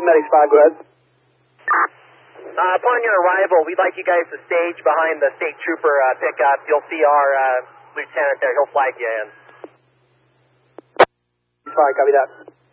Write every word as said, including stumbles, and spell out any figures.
Medics five, go ahead. Uh, upon your arrival, we'd like you guys to stage behind the state trooper uh, pickup. You'll see our uh, lieutenant there. He'll flag you in. Fine, copy that.